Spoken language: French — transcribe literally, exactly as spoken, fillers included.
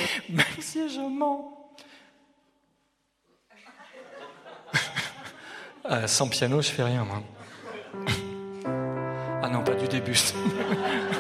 Même si je mens. Ah, sans piano, je fais rien, moi. Ah non, pas du début.